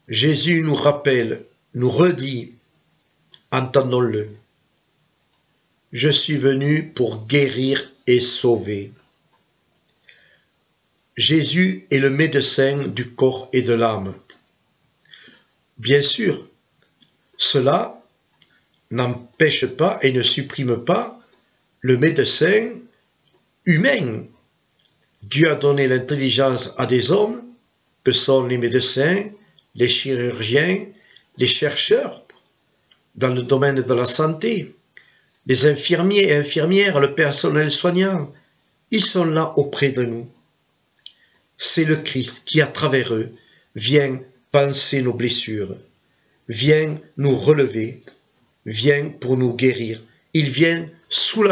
Jésus nous rappelle, nous redit, entendons-le. Je suis venu pour guérir et sauver. Jésus est le médecin du corps et de l'âme. Bien sûr, cela n'empêche pas et ne supprime pas le médecin humain. Dieu a donné l'intelligence à des hommes que sont les médecins, les chirurgiens, les chercheurs dans le domaine de la santé, les infirmiers et infirmières, le personnel soignant. Ils sont là auprès de nous. C'est le Christ qui, à travers eux, vient panser nos blessures, vient nous relever, vient pour nous guérir. Il vient soulager